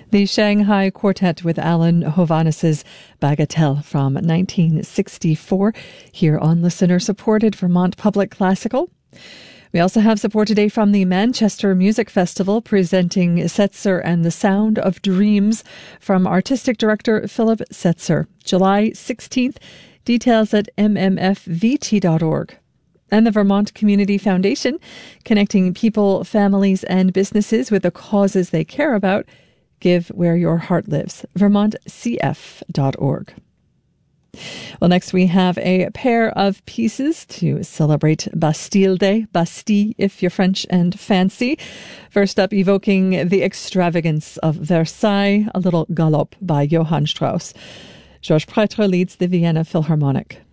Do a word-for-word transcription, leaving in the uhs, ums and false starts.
The Shanghai Quartet with Alan Hovhannis's Bagatelle from nineteen sixty-four, here on listener-supported Vermont Public Classical. We also have support today from the Manchester Music Festival, presenting Setzer and the Sound of Dreams from Artistic Director Philip Setzer. July sixteenth, details at m m f v t dot org. And the Vermont Community Foundation, connecting people, families, and businesses with the causes they care about. Give where your heart lives. vermont c f dot org. Well, next we have a pair of pieces to celebrate Bastille Day, Bastille if you're French and fancy. First up, evoking the extravagance of Versailles, a little galop by Johann Strauss. Georges Prêtre leads the Vienna Philharmonic.